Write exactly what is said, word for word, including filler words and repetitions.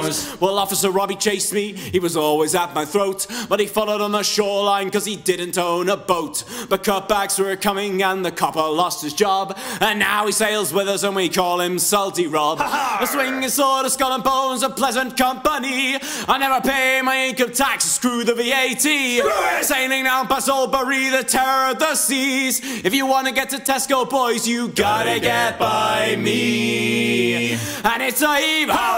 was. Well, Officer Robbie chased me, he was always at my throat, but he followed on the shoreline cause he didn't own a boat. But cutbacks were coming and the copper lost his job, and now he sails with us and we call him Salty Rob. A swinging sword, a skull and bones, a pleasant company. I never pay my income tax, screw the V A T. Sailing down past Oldbury, the terror of the seas. If you want to get to Tesco, boys, you gotta get by me. And it's a heave-ho!